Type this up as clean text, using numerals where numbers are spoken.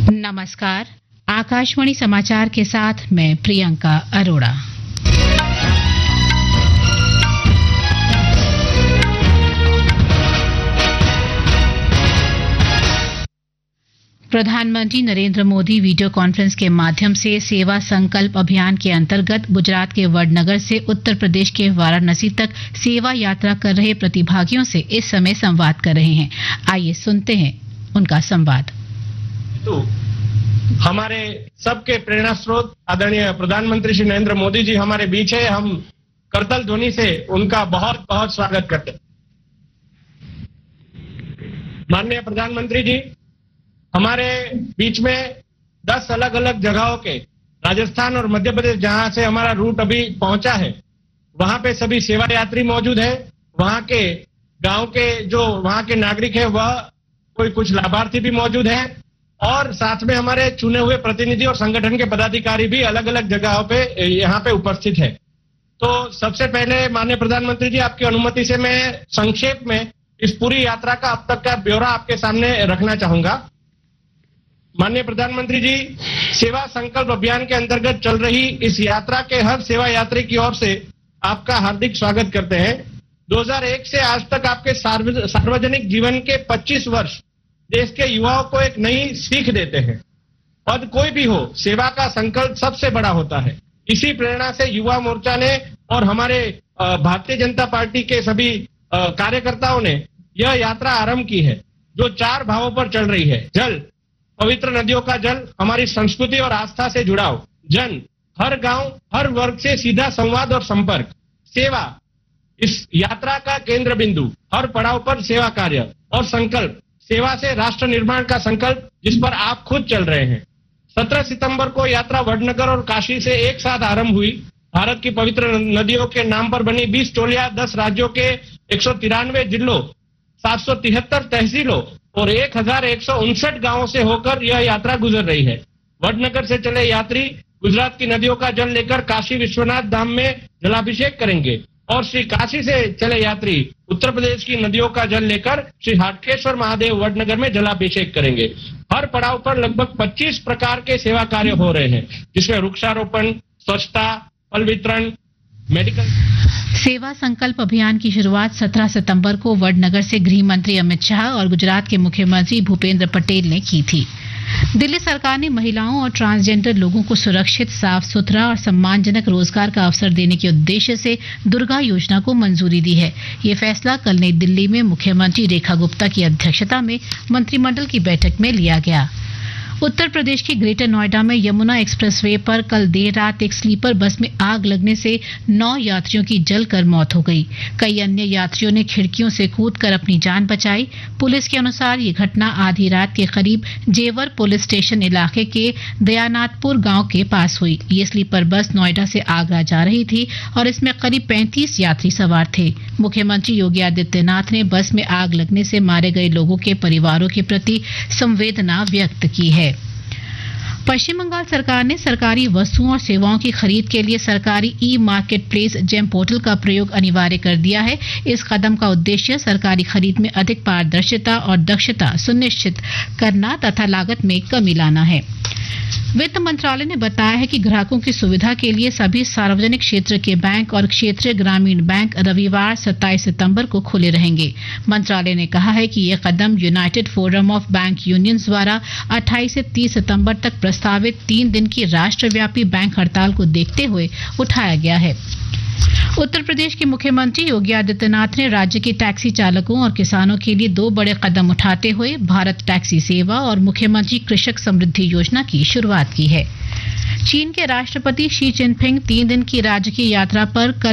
नमस्कार, आकाशवाणी समाचार के साथ मैं प्रियंका अरोड़ा। प्रधानमंत्री नरेंद्र मोदी वीडियो कॉन्फ्रेंस के माध्यम से सेवा संकल्प अभियान के अंतर्गत गुजरात के वडनगर से उत्तर प्रदेश के वाराणसी तक सेवा यात्रा कर रहे प्रतिभागियों से इस समय संवाद कर रहे हैं। आइए सुनते हैं उनका संवाद। हमारे सबके प्रेरणा स्रोत आदरणीय प्रधानमंत्री श्री नरेंद्र मोदी जी हमारे बीच है। हम करतल ध्वनि से उनका बहुत बहुत स्वागत करते हैं। माननीय प्रधानमंत्री जी, हमारे बीच में 10 अलग अलग जगहों के राजस्थान और मध्य प्रदेश जहां से हमारा रूट अभी पहुंचा है, वहां पे सभी सेवा यात्री मौजूद है। वहां के गांव के जो वहां के नागरिक है, वह कोई कुछ लाभार्थी भी मौजूद है और साथ में हमारे चुने हुए प्रतिनिधि और संगठन के पदाधिकारी भी अलग अलग जगहों पे यहाँ पे उपस्थित है। तो सबसे पहले माननीय प्रधानमंत्री जी, आपकी अनुमति से मैं संक्षेप में इस पूरी यात्रा का अब तक का ब्यौरा आपके सामने रखना चाहूंगा। माननीय प्रधानमंत्री जी, सेवा संकल्प अभियान के अंतर्गत चल रही इस यात्रा के हर सेवा यात्री की ओर से आपका हार्दिक स्वागत करते हैं। 2001 से आज तक आपके सार्वजनिक जीवन के 25 वर्ष देश के युवाओं को एक नई सीख देते हैं। पद कोई भी हो, सेवा का संकल्प सबसे बड़ा होता है। इसी प्रेरणा से युवा मोर्चा ने और हमारे भारतीय जनता पार्टी के सभी कार्यकर्ताओं ने यह यात्रा आरंभ की है, जो 4 भावों पर चल रही है। जल, पवित्र नदियों का जल, हमारी संस्कृति और आस्था से जुड़ाव। जन, हर गांव हर वर्ग से सीधा संवाद और संपर्क। सेवा, इस यात्रा का केंद्र बिंदु, हर पड़ाव पर सेवा कार्य। और संकल्प, सेवा से राष्ट्र निर्माण का संकल्प, जिस पर आप खुद चल रहे हैं। 17 सितंबर को यात्रा वडनगर और काशी से एक साथ आरंभ हुई। भारत की पवित्र नदियों के नाम पर बनी 20 टोलियां 10 राज्यों के 193 जिलों, 773 तहसीलों और 1159 गांवों से होकर यह यात्रा गुजर रही है। वडनगर से चले यात्री गुजरात की नदियों का जल लेकर काशी विश्वनाथ धाम में जलाभिषेक करेंगे और श्री काशी से चले यात्री उत्तर प्रदेश की नदियों का जल लेकर श्री हाटकेश्वर महादेव वडनगर में जलाभिषेक करेंगे। हर पड़ाव पर लगभग 25 प्रकार के सेवा कार्य हो रहे हैं, जिसमें वृक्षारोपण, स्वच्छता, फल वितरण, मेडिकल। सेवा संकल्प अभियान की शुरुआत 17 सितंबर को वडनगर से गृह मंत्री अमित शाह और गुजरात के मुख्यमंत्री भूपेंद्र पटेल ने की थी। दिल्ली सरकार ने महिलाओं और ट्रांसजेंडर लोगों को सुरक्षित, साफ सुथरा और सम्मानजनक रोजगार का अवसर देने के उद्देश्य से दुर्गा योजना को मंजूरी दी है। ये फैसला कल नई दिल्ली में मुख्यमंत्री रेखा गुप्ता की अध्यक्षता में मंत्रिमंडल की बैठक में लिया गया। उत्तर प्रदेश के ग्रेटर नोएडा में यमुना एक्सप्रेसवे पर कल देर रात एक स्लीपर बस में आग लगने से 9 यात्रियों की जलकर मौत हो गई। कई अन्य यात्रियों ने खिड़कियों से कूदकर अपनी जान बचाई। पुलिस के अनुसार ये घटना आधी रात के करीब जेवर पुलिस स्टेशन इलाके के दयानाथपुर गांव के पास हुई। ये स्लीपर बस नोएडा से आगरा जा रही थी और इसमें करीब 35 यात्री सवार थे। मुख्यमंत्री योगी आदित्यनाथ ने बस में आग लगने से मारे गए लोगों के परिवारों के प्रति संवेदना व्यक्त की है। पश्चिम बंगाल सरकार ने सरकारी वस्तुओं और सेवाओं की खरीद के लिए सरकारी ई मार्केट प्लेस जेम पोर्टल का प्रयोग अनिवार्य कर दिया है। इस कदम का उद्देश्य सरकारी खरीद में अधिक पारदर्शिता और दक्षता सुनिश्चित करना तथा लागत में कमी लाना है। वित्त मंत्रालय ने बताया है कि ग्राहकों की सुविधा के लिए सभी सार्वजनिक क्षेत्र के बैंक और क्षेत्रीय ग्रामीण बैंक रविवार 27 सितंबर को खुले रहेंगे। मंत्रालय ने कहा है कि यह कदम United forum of bank unions द्वारा 28 से 30 सितंबर तक प्रस्तावित 3 दिन की राष्ट्रव्यापी बैंक हड़ताल को देखते हुए उठाया गया है। उत्तर प्रदेश के मुख्यमंत्री योगी आदित्यनाथ ने राज्य के टैक्सी चालकों और किसानों के लिए 2 बड़े कदम उठाते हुए भारत टैक्सी सेवा और मुख्यमंत्री कृषक समृद्धि योजना की शुरुआत की है। चीन के राष्ट्रपति शी जिनपिंग 3 दिन की राज्य की यात्रा पर कल